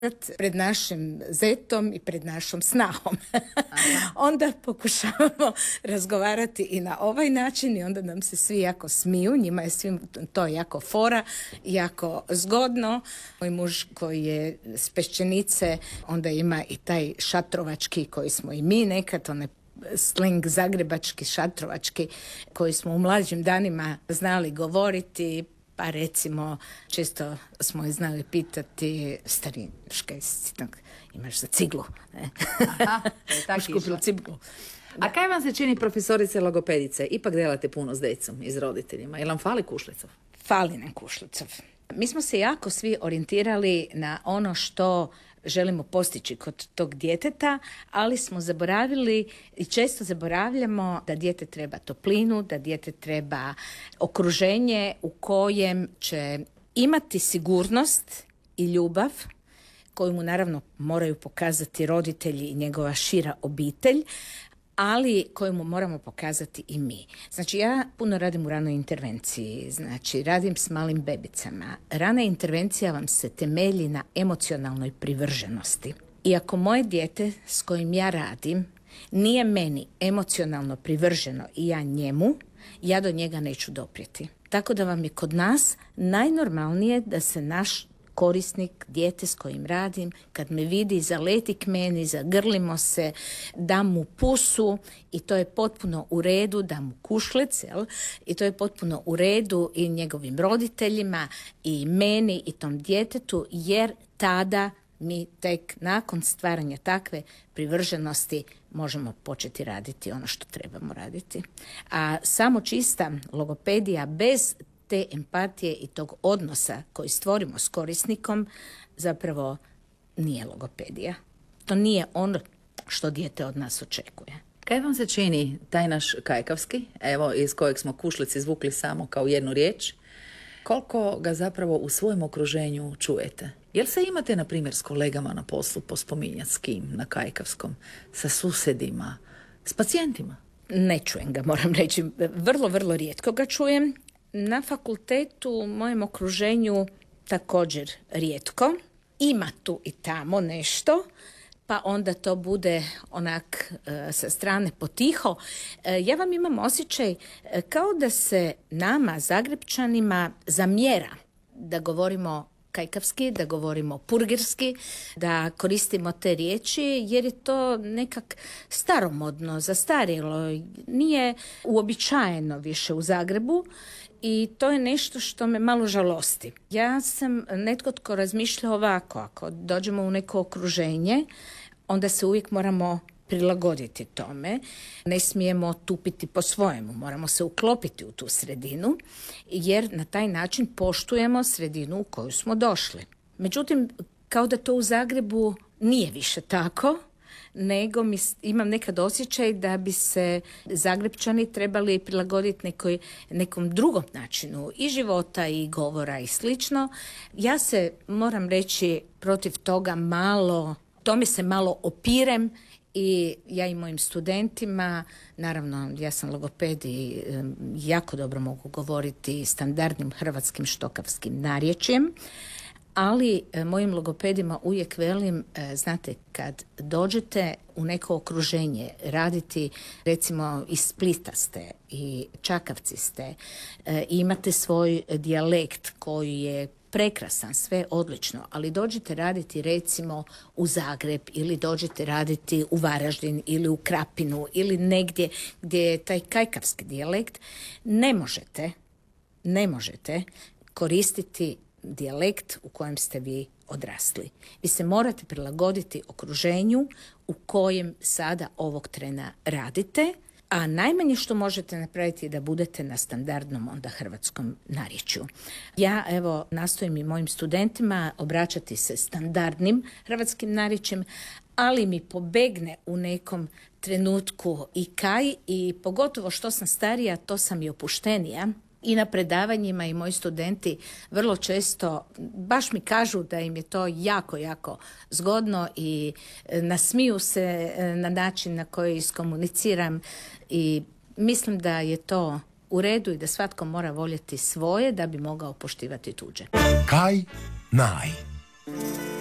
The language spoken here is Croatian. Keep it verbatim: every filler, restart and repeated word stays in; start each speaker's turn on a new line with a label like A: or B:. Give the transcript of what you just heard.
A: pred našim zetom i pred našom snahom. Onda pokušavamo razgovarati i na ovaj način i onda nam se svi jako smiju, njima je svim to jako fora, jako zgodno. Moj muž koji je s Peščenice, onda ima i taj šatrovački koji smo i mi nekad, onaj slang zagrebački, šatrovački, koji smo u mlađim danima znali govoriti. Pa recimo, često smo je znali pitati, stari, škaj si tak, imaš za ciglu? Ne?
B: Aha, tak
A: kupila ciglu.
B: A kaj vam se čini, profesorice logopedice? Ipak delate puno s decom i s roditeljima. Jel vam fali kušlicov?
A: Fali nam kušlicov. Mi smo se jako svi orijentirali na ono što želimo postići kod tog djeteta, ali smo zaboravili i često zaboravljamo da dijete treba toplinu, da dijete treba okruženje u kojem će imati sigurnost i ljubav, koju mu naravno moraju pokazati roditelji i njegova šira obitelj, ali koju mu moramo pokazati i mi. Znači, ja puno radim u ranoj intervenciji, znači radim s malim bebicama. Rana intervencija vam se temelji na emocionalnoj privrženosti. I ako moje dijete s kojim ja radim nije meni emocionalno privrženo i ja njemu, ja do njega neću doprijeti. Tako da vam je kod nas najnormalnije da se naš korisnik, dijete s kojim radim, kad me vidi, zaleti k meni, zagrlimo se, dam mu pusu i to je potpuno u redu, dam mu kušlec, jel? I to je potpuno u redu i njegovim roditeljima i meni i tom djetetu, jer tada mi tek nakon stvaranja takve privrženosti možemo početi raditi ono što trebamo raditi. A samo čista logopedija bez te empatije i tog odnosa koji stvorimo s korisnikom zapravo nije logopedija. To nije ono što dijete od nas očekuje.
B: Kaj vam se čini taj naš kajkavski, evo iz kojeg smo kušlic izvukli samo kao jednu riječ, koliko ga zapravo u svojem okruženju čujete? Jel se imate, na primjer, s kolegama na poslu pospominjati s kim na kajkavskom, sa susjedima, s pacijentima?
A: Ne čujem ga, moram reći. Vrlo, vrlo rijetko ga čujem. Na fakultetu, u mojem okruženju, također rijetko. Ima tu i tamo nešto, pa onda to bude onak e, sa strane potiho. E, ja vam imam osjećaj e, kao da se nama, Zagrepčanima, zamjera da govorimo kajkavski, da govorimo purgirski, da koristimo te riječi, jer je to nekak staromodno, zastarjelo. Nije uobičajeno više u Zagrebu. I to je nešto što me malo žalosti. Ja sam netko tko razmišlja ovako, ako dođemo u neko okruženje, onda se uvijek moramo prilagoditi tome. Ne smijemo tupiti po svojemu, moramo se uklopiti u tu sredinu, jer na taj način poštujemo sredinu u koju smo došli. Međutim, kao da to u Zagrebu nije više tako, nego mi, imam nekad osjećaj da bi se Zagrepčani trebali prilagoditi nekoj, nekom drugom načinu i života i govora i slično. Ja se, moram reći, protiv toga malo, tome se malo opirem i ja i mojim studentima, naravno ja sam logoped i jako dobro mogu govoriti standardnim hrvatskim štokavskim narječjem, ali e, mojim logopedima uvijek velim, e, znate, kad dođete u neko okruženje raditi, recimo iz Splita ste i Čakavci ste, e, imate svoj dijalekt koji je prekrasan, sve odlično, ali dođete raditi recimo u Zagreb ili dođete raditi u Varaždin ili u Krapinu ili negdje gdje je taj kajkavski dijalekt, ne možete, ne možete koristiti dijalekt u kojem ste vi odrasli. Vi se morate prilagoditi okruženju u kojem sada ovog trena radite, a najmanje što možete napraviti je da budete na standardnom onda hrvatskom narječju. Ja evo nastojim i mojim studentima obraćati se standardnim hrvatskim narječjem, ali mi pobegne u nekom trenutku i kaj, i pogotovo što sam starija, to sam i opuštenija. I na predavanjima i moji studenti vrlo često baš mi kažu da im je to jako, jako zgodno i nasmiju se na način na koji iskomuniciram i mislim da je to u redu i da svatko mora voljeti svoje da bi mogao poštivati tuđe.
C: Kaj naj?